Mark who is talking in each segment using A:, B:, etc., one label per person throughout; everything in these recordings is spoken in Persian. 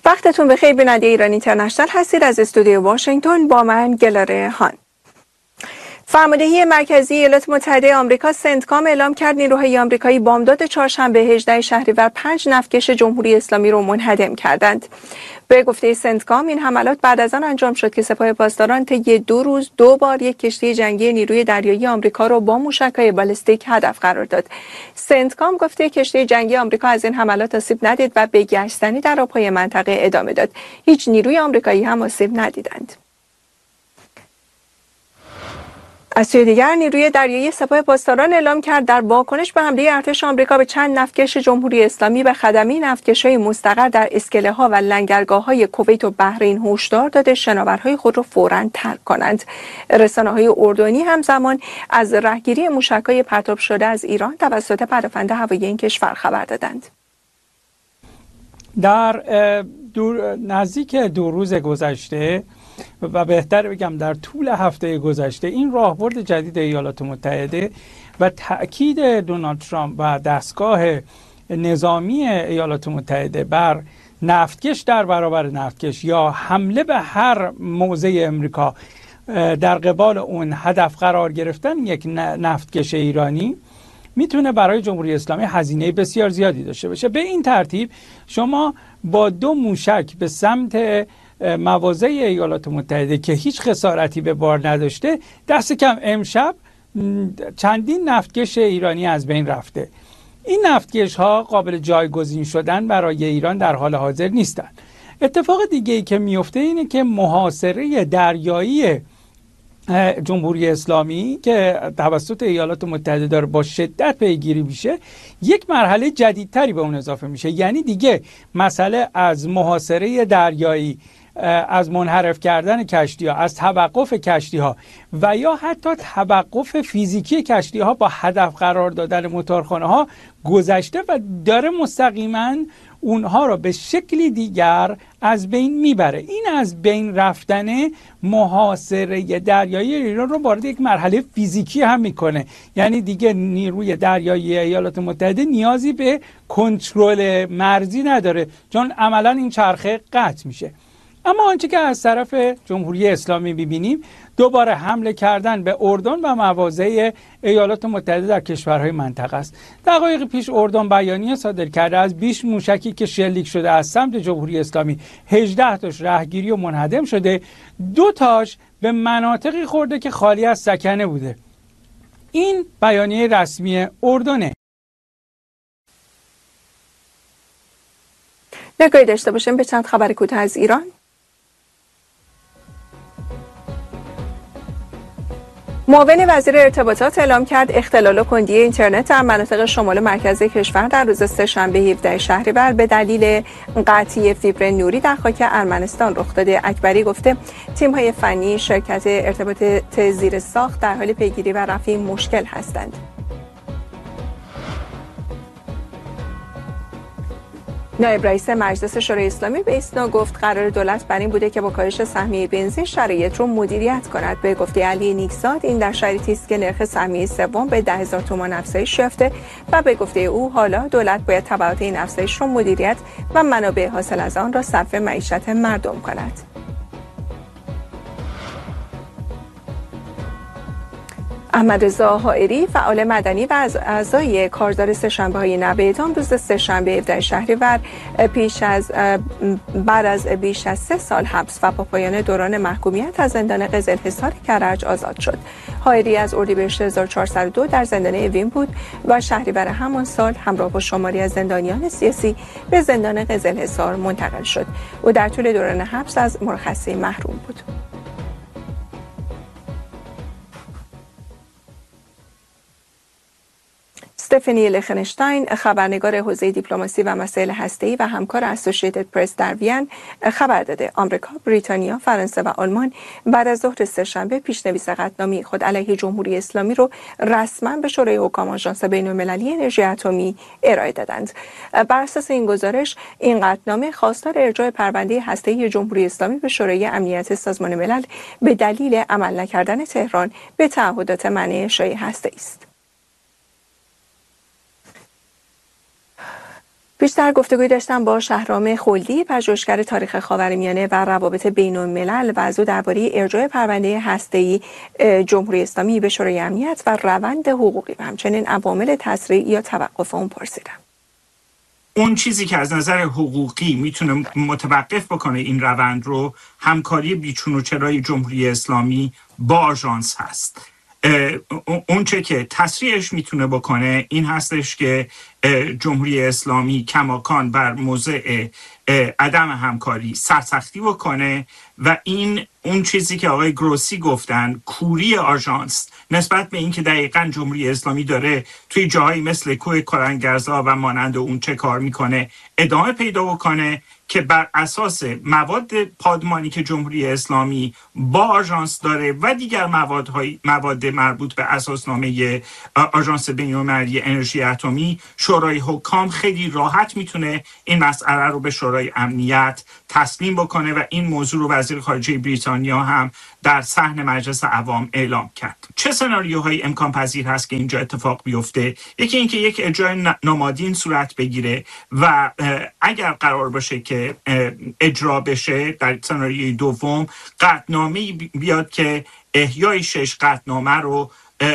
A: وقتتون بخیر. بیننده ایران اینترنشنال هستید. از استودیو واشنگتن با من گلاره هان. فرماندهی مرکزی ایالات متحده آمریکا سنتکام اعلام کرد نیروهای آمریکایی بامداد چهارشنبه 18 شهریور 5 نفتکش جمهوری اسلامی را منهدم کردند. به گفته سنتکام این حملات بعد از آن انجام شد که سپاه پاسداران طی 2 روز 2 بار یک کشتی جنگی نیروی دریایی آمریکا را با موشک‌های بالستیک هدف قرار داد. سنتکام گفته کشتی جنگی آمریکا از این حملات آسیب ندید و به گشتنی در آب‌های منطقه ادامه داد. هیچ نیروی آمریکایی هم آسیب ندیدند. از سوی دیگر نیروی دریایی سپاه پاسداران اعلام کرد در واکنش به حمله ارتش آمریکا به چند نفتکش جمهوری اسلامی به خدمه نفتکش‌های مستقر در اسکله‌ها و لنگرگاه‌های کویت و بحرین هشدار داده شناورهای خود را فوراً ترک کنند. رسانه‌های اردنی همزمان از رهگیری موشک‌های پرتاب شده از ایران توسط پدافند هوایی این کشور خبر دادند.
B: در نزدیک 2 روز گذشته و بهتر بگم در طول هفته گذشته این راهبرد جدید ایالات متحده و تأکید دونالد ترامپ و دستگاه نظامی ایالات متحده بر نفتکش در برابر نفتکش یا حمله به هر موضع امریکا در قبال اون هدف قرار گرفتن یک نفتکش ایرانی میتونه برای جمهوری اسلامی هزینه بسیار زیادی داشته باشه. به این ترتیب شما با 2 موشک به سمت مواضع ایالات متحده که هیچ خسارتی به بار نداشته، دست کم امشب چندین نفتکش ایرانی از بین رفته. این نفتکش ها قابل جایگزین شدن برای ایران در حال حاضر نیستن. اتفاق دیگه ای که میفته اینه که محاصره دریایی جمهوری اسلامی که توسط ایالات متحده داره با شدت پیگیری میشه، یک مرحله جدیدتری به اون اضافه میشه. یعنی دیگه مسئله از محاصره دریایی، از منحرف کردن کشتی ها، از توقف کشتی ها و یا حتی توقف فیزیکی کشتی ها با هدف قرار دادن موتورخانه ها گذشته و داره مستقیما اونها را به شکلی دیگر از بین میبره. این از بین رفتن محاصره دریایی ایران رو وارد یک مرحله فیزیکی هم میکنه. یعنی دیگه نیروی دریایی ایالات متحده نیازی به کنترل مرزی نداره، چون عملا این چرخه قطع میشه. اما آنچه که از طرف جمهوری اسلامی می‌بینیم دوباره حمله کردن به اردن و مواضع ایالات متحده در کشورهای منطقه است. دقایق پیش اردن بیانیه صادر کرده از 20 موشکی که شلیک شده از سمت جمهوری اسلامی 18 تاش رهگیری و منهدم شده، 2 تاش به مناطقی خورده که خالی از سکنه بوده. این بیانیه رسمی اردنه.
A: نگاهی داشته باشیم به چند خبر کوتاه از ایران. معاون وزیر ارتباطات اعلام کرد اختلال و کندی اینترنت در مناطق شمال مرکزی کشور در روز سه‌شنبه 17 شهریور به دلیل قطعی فیبر نوری در خاک ارمنستان رخ داده. اکبری گفته تیم‌های فنی شرکت ارتباطات زیر ساخت در حال پیگیری و رفع این مشکل هستند. نایب رئیس مجلس شورای اسلامی به ایسنا گفت قرار دولت بر این بوده که با کاهش سهمیه بنزین شرایط رو مدیریت کند. به گفته علی نیکزاد این در شرایطی است که نرخ سهمیه سوم به 10,000 تومان افزایش یافته و به گفته او حالا دولت باید تبعات این افزایش رو مدیریت و منابع حاصل از آن را صرف معیشت مردم کند. احمد رضا حائری فعال مدنی و از اعضای کارزار سه‌شنبه‌های نو اعدام روز سه‌شنبه 17 شهریور بعد از بیش از 3 سال حبس و با پایان دوران محکومیت از زندان قزل‌حصار کرج آزاد شد. حائری از اردیبهشت 1402 در زندان اوین بود و شهریور همان سال همراه با شماری از زندانیان سیاسی به زندان قزل‌حصار منتقل شد. او در طول دوران حبس از مرخصی محروم بود. استفانی لخنشتاین خبرنگار حوزه دیپلماسی و مسائل هسته‌ای و همکار اسوسییتد پرس در وین خبر داده آمریکا، بریتانیا، فرانسه و آلمان بعد از ظهر سه‌شنبه پیشنویس قطعنامه خود علیه جمهوری اسلامی را رسما به شورای حکام آژانس بین‌المللی انرژی اتمی ارائه دادند. بر اساس این گزارش این قطعنامه خواستار ارجاع پرونده هسته‌ای جمهوری اسلامی به شورای امنیت سازمان ملل به دلیل عمل نکردن تهران به تعهدات منع اشاعه هسته‌ای است. بیشتر گفتگوی داشتم با شهرام خلدی، پژوهشگر تاریخ خاورمیانه و روابط بین‌الملل و از او درباره ارجاع پرونده هسته‌ای جمهوری اسلامی به شورای امنیت و روند حقوقی و همچنین عوامل تسریع یا توقف اون پرسیدم.
C: اون چیزی که از نظر حقوقی میتونه متوقف بکنه این روند رو، همکاری بیچون و چرای جمهوری اسلامی با آژانس هست. اون چه که تسریعش میتونه بکنه این هستش که جمهوری اسلامی کماکان بر موضع عدم همکاری سرسختی بکنه و این اون چیزی که آقای گروسی گفتن، کوری آژانس نسبت به اینکه دقیقاً جمهوری اسلامی داره توی جاهایی مثل کوه کلنگرزا و مانند اون چه کار میکنه ادامه پیدا بکنه که بر اساس مواد پادمانی که جمهوری اسلامی با آژانس داره و دیگر مواد مربوط به اساسنامه آژانس بین‌المللی انرژی اتمی، شورای حکام خیلی راحت میتونه این مسئله رو به شورای امنیت تسلیم بکنه و این موضوع رو وزیر خارجه بریتانیا هم در صحن مجلس عوام اعلام کرد. چه سناریوهایی امکان پذیر هست که اینجا اتفاق بیفته؟ یکی اینکه یک اجرای نمادین صورت بگیره و اگر قرار باشه که اجرا بشه، در سناریوی دوم قطعنامه‌ای بیاد که احیای 6 قطعنامه رو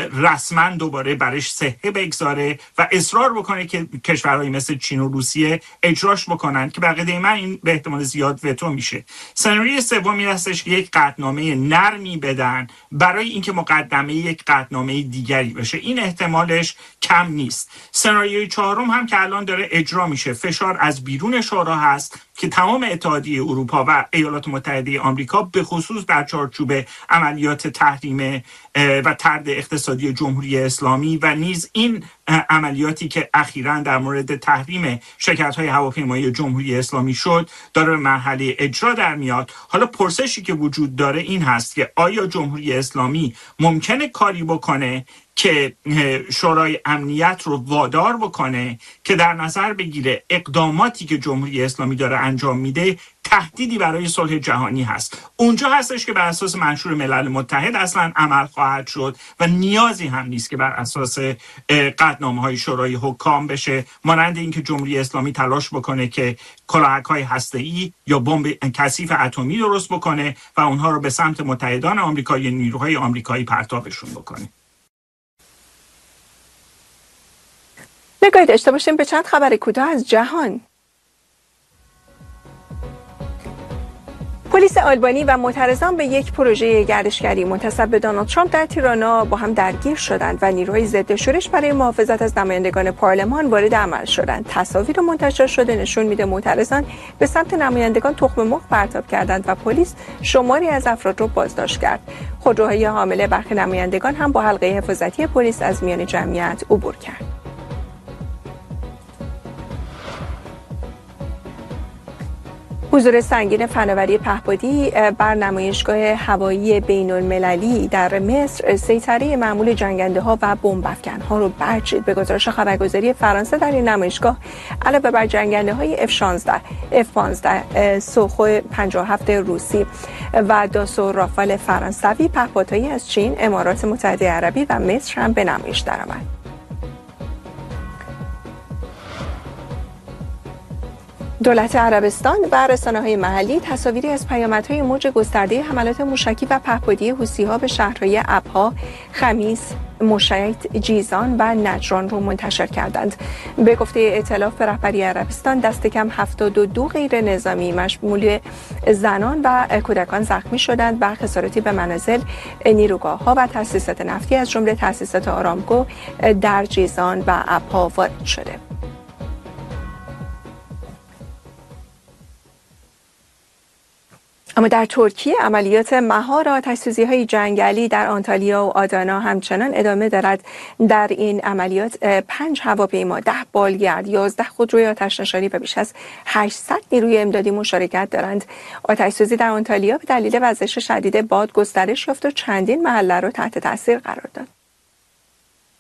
C: رسما دوباره برش صحه بگذاره و اصرار بکنه که کشورهایی مثل چین و روسیه اجراش بکنن که بقیده من این به احتمال زیاد وتو میشه. سناریوی سومی هستش که یک قطعنامه نرمی بدن برای اینکه مقدمه یک قطعنامه دیگری بشه. این احتمالش کم نیست. سناریوی چهارم هم که الان داره اجرا میشه، فشار از بیرون شورا هست که تمام اتحادیه اروپا و ایالات متحده آمریکا به خصوص در چارچوب عملیات تحریم و طرد اقتصادی جمهوری اسلامی و نیز این عملیاتی که اخیراً در مورد تحریم شرکت‌های هواپیمایی جمهوری اسلامی شد داره به مرحله اجرا در میاد. حالا پرسشی که وجود داره این هست که آیا جمهوری اسلامی ممکنه کاری بکنه که شورای امنیت رو وادار بکنه که در نظر بگیره اقداماتی که جمهوری اسلامی داره انجام میده تهدیدی برای صلح جهانی هست. اونجا هستش که بر اساس منشور ملل متحد اصلا عمل خواهد شد و نیازی هم نیست که بر اساس قطعنامه‌های شورای حکام بشه، مانند اینکه جمهوری اسلامی تلاش بکنه که کلاهک‌های هسته‌ای یا بمب کثیف اتمی درست بکنه و اونها رو به سمت متحدان آمریکایی، نیروهای آمریکایی پرتابشون بکنه.
A: نگاهی داشته باشیم به چند خبر کوتاه از جهان. پلیس آلبانی و معترضان به یک پروژه گردشگری منتسب به دونالد ترامپ در تیرانا با هم درگیر شدند و نیروهای ضد شورش برای محافظت از نمایندگان پارلمان وارد عمل شدند. تصاویر منتشر شده نشون میده معترضان به سمت نمایندگان تخم مرغ پرتاب کردند و پلیس شماری از افراد را بازداشت کرد. خودروهای حامل برخی نمایندگان هم با حلقه حفاظتی پلیس از میان جمعیت عبور کرد. حضور سنگین فناوری پهپادی بر نمایشگاه هوایی بین‌المللی در مصر سیطره معمول جنگنده‌ها و بمب‌افکن‌ها رو برچید. به گزارش خبرگزاری فرانسه در این نمایشگاه علاوه بر جنگنده‌های F-15 سوخو 57 روسی و داسو رافال فرانسوی، پهپادهایی از چین، امارات متحده عربی و مصر هم به نمایش درآمد. دولت عربستان و رسانه‌های محلی تصاویری از پیامدهای موج گسترده حملات موشکی و پهپادی حوثی‌ها به شهرهای ابها، خمیس، مشیط، جیزان و نجران رو منتشر کردند. به گفته ائتلاف به رهبری عربستان، دست کم 72 غیر نظامی مشمول زنان و کودکان زخمی شدند و خساراتی به منازل، نیروگاه‌ها و تأسیسات نفتی از جمله تأسیسات آرامکو در جیزان و ابها وارد شده. اما در ترکیه عملیات مهار آتش‌سوزی‌های جنگلی در آنتالیا و آدانا همچنان ادامه دارد. در این عملیات 5 هواپیما، 10 بالگرد، 11 خودروی آتش‌نشانی و بیش از 800 نیروی امدادی مشارکت دارند. آتش‌سوزی در آنتالیا به دلیل وزش شدید باد گسترش یافت و چندین محله را تحت تاثیر قرار داد.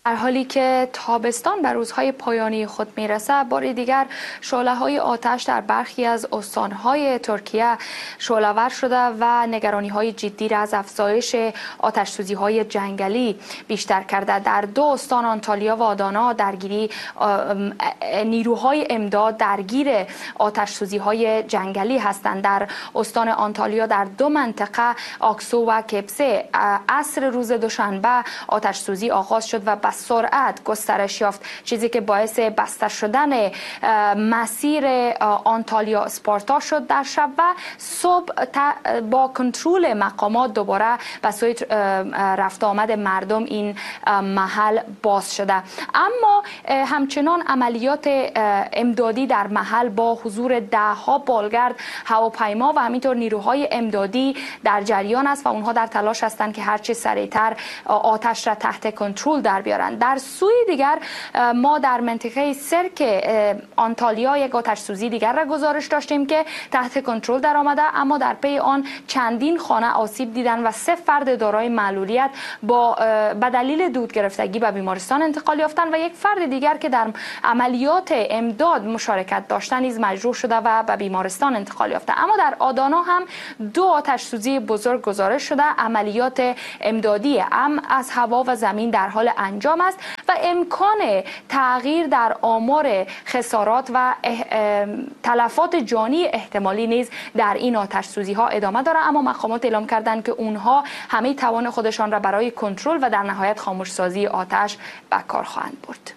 D: در حالی که تابستان به روزهای پایانی خود میرسه، بار دیگر شعله‌های آتش در برخی از استانهای ترکیه شعله‌ور شده و نگرانی‌های جدی را از افزایش آتش‌سوزی‌های جنگلی بیشتر کرده. در 2 استان آنتالیا و آدانا درگیری نیروهای امداد درگیر آتش‌سوزی‌های جنگلی هستند. در استان آنتالیا در 2 منطقه آکسو و کپسه عصر روز دوشنبه آتش‌سوزی آغاز شد و به سرعت گسترش یافت، چیزی که باعث بسته شدن مسیر آنتالیا اسپارتا شد در شب و صبح با کنترل مقامات دوباره به سوی رفت آمد مردم این محل باز شده. اما همچنان عملیات امدادی در محل با حضور 10 ها بالگرد، هواپیما و همینطور نیروهای امدادی در جریان است و اونها در تلاش هستند که هرچی سریعتر آتش را تحت کنترل در بیارند. در سوی دیگر ما در منطقه سرک آنتالیا یک آتش سوزی دیگر را گزارش داشتیم که تحت کنترل در آمده، اما در پی آن چندین خانه آسیب دیدن و 3 فرد دارای معلولیت به دلیل دود گرفتگی به بیمارستان انتقال یافتند و یک فرد دیگر که در عملیات امداد مشارکت داشتن نیز مجروح شده و به بیمارستان انتقال یافته. اما در آدانا هم 2 آتش سوزی بزرگ گزارش شده. عملیات امدادی از هوا و زمین در حال انجام است و امکان تغییر در آمار خسارات و تلفات جانی احتمالی نیز در این آتش سوزی ها ادامه داره، اما مقامات اعلام کردند که اونها همه توان خودشان را برای کنترل و در نهایت خاموش سازی آتش به کار خواهند برد.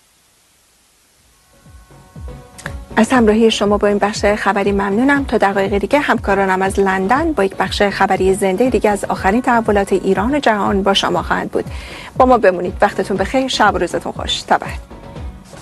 A: از همراهی شما با این بخش خبری ممنونم. تا دقایق دیگه همکارانم از لندن با یک بخش خبری زنده دیگه از آخرین تحولات ایران و جهان با شما خواهند بود. با ما بمونید. وقتتون بخیر. شب و روزتون خوش. تا بعد.